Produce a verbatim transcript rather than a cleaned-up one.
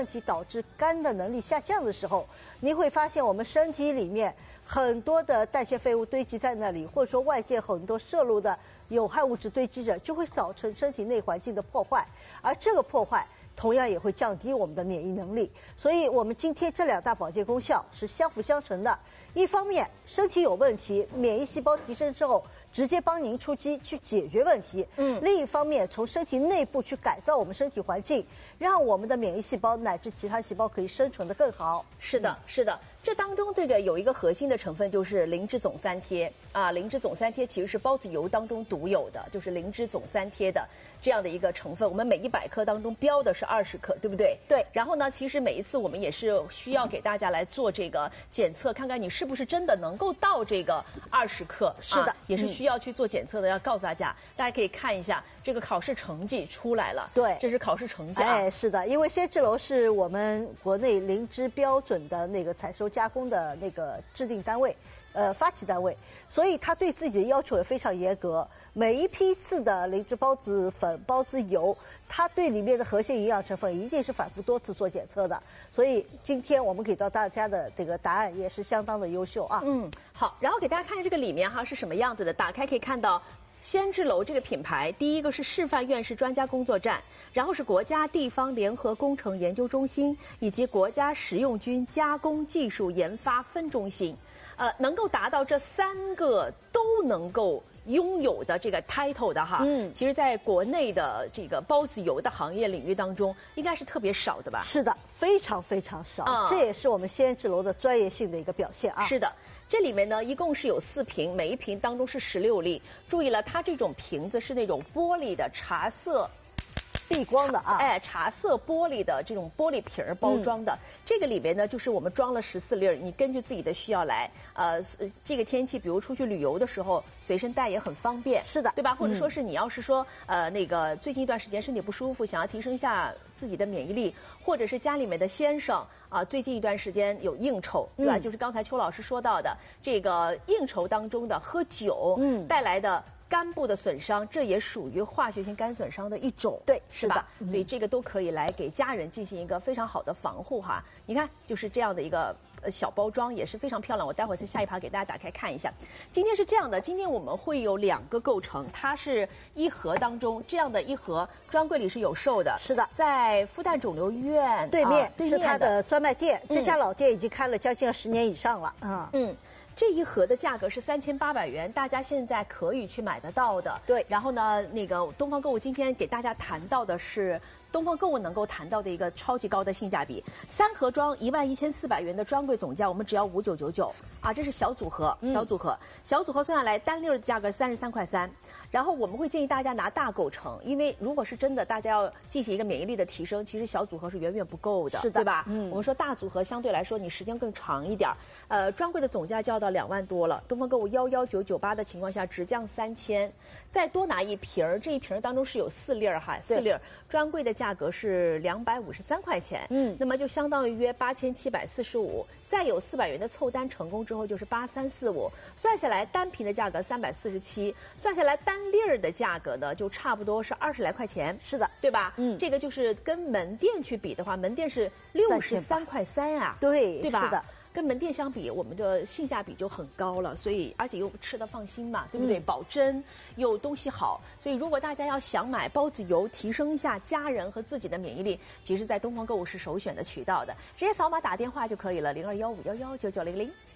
问题导致肝的能力下降的时候，你会发现我们身体里面很多的代谢废物堆积在那里，或者说外界很多摄入的有害物质堆积着，就会造成身体内环境的破坏，而这个破坏同样也会降低我们的免疫能力。所以我们今天这两大保健功效是相辅相成的。一方面身体有问题，免疫细胞提升之后直接帮您出击去解决问题，嗯，另一方面从身体内部去改造我们身体环境，让我们的免疫细胞乃至其他细胞可以生存得更好。 是的，是的。这当中这个有一个核心的成分就是灵芝总三贴啊，灵芝总三贴其实是孢子油当中独有的，就是灵芝总三贴的这样的一个成分。我们每一百克当中标的是二十克，对不对？ 对。 然后呢，其实每一次我们也是需要给大家来做这个检测，看看你是不是真的能够到这个二十克。 是的、 啊，也是需要去做检测的。要告诉大家，大家可以看一下这个考试成绩出来了。 对， 这是考试成绩啊。 哎，是的，因为仙芝楼是我们国内灵芝标准的那个采收加工的那个制定单位，呃，发起单位，所以他对自己的要求也非常严格。每一批次的灵芝孢子粉、孢子油，它对里面的核心营养成分一定是反复多次做检测的。所以今天我们给到大家的这个答案也是相当的优秀啊。 嗯，好，然后给大家看看这个里面哈是什么样子的。打开可以看到。仙芝楼这个品牌，第一个是示范院士专家工作站，然后是国家地方联合工程研究中心以及国家食用菌加工技术研发分中心，呃，能够达到这三个都能够拥有的这个 title 的哈，嗯，其实在国内的这个孢子油的行业领域当中，应该是特别少的吧？ 是的，非常非常少，嗯、这也是我们仙芝楼的专业性的一个表现啊。 是的。这里面呢，一共是有四瓶，每一瓶当中是十六粒。注意了，它这种瓶子是那种玻璃的茶色。 避光的啊， 哎，茶色玻璃的这种玻璃瓶儿包装的，嗯、这个里边呢，就是我们装了十四粒儿，你根据自己的需要来，呃，这个天气，比如出去旅游的时候，随身带也很方便， 是的， 对吧？或者说是你要是说，呃，那个最近一段时间身体不舒服，想要提升一下自己的免疫力，或者是家里面的先生啊、呃，最近一段时间有应酬，对吧？嗯、就是刚才邱老师说到的这个应酬当中的喝酒，嗯，带来的。肝部的损伤，这也属于化学性肝损伤的一种， 对， 是吧？嗯、所以这个都可以来给家人进行一个非常好的防护哈。你看，就是这样的一个呃小包装，也是非常漂亮。我待会儿在下一趴给大家打开看一下。今天是这样的，今天我们会有两个构成，它是一盒当中这样的一盒，专柜里是有售的。 是的， 在复旦肿瘤医院对面、 啊、对面是它的专卖店， 嗯、 这家老店已经开了将近十年以上了啊。 嗯。这一盒的价格是三千八百元，大家现在可以去买得到的。 对， 然后呢，那个东方购物今天给大家谈到的是东方购物能够谈到的一个超级高的性价比，三盒装一万一千四百元的专柜总价，我们只要五九九九啊，这是小组合，小组合，嗯、小组合算下来单粒的价格三十三块三。然后我们会建议大家拿大购成，因为如果是真的大家要进行一个免疫力的提升，其实小组合是远远不够的， 是的， 对吧？ 嗯， 我们说大组合相对来说你时间更长一点，呃，专柜的总价就要到两万多了，东方购物幺幺九九八的情况下直降三千，再多拿一瓶儿，这一瓶儿当中是有四粒儿哈，四粒儿，专柜的价格是两百五十三块钱，嗯，那么就相当于约八千七百四十五，再有四百元的凑单成功之后就是八三四五，算下来单瓶的价格三百四十七，算下来单粒儿的价格呢就差不多是二十来块钱， 是的， 对吧？嗯，这个就是跟门店去比的话，门店是六十三块三啊， 对， 对吧？ 是的。 跟门店相比，我们的性价比就很高了，所以而且又吃得放心嘛，对不对？嗯、保真又东西好，所以如果大家要想买孢子油，提升一下家人和自己的免疫力，其实在东方购物是首选的渠道的，直接扫码打电话就可以了，零二幺五幺幺九九零零。